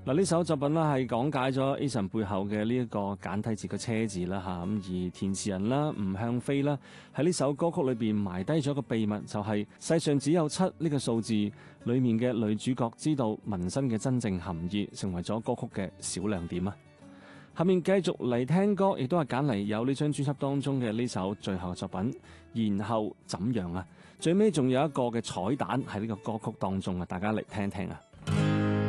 嗱，呢首作品啦係講解咗 Eason 背後嘅呢一個簡體字嘅車字啦嚇，咁而填詞人啦吳向飛啦喺呢首歌曲裏邊埋低咗一個秘密，就係世上只有7呢個數字，裡面嘅女主角知道紋身嘅真正含義，成為咗歌曲嘅小亮點啊！下面繼續嚟聽歌，亦都係揀嚟有呢張專輯當中嘅呢首最後嘅作品，然後怎樣啊？最尾仲有一個嘅彩蛋喺呢個歌曲當中啊，大家嚟聽聽啊！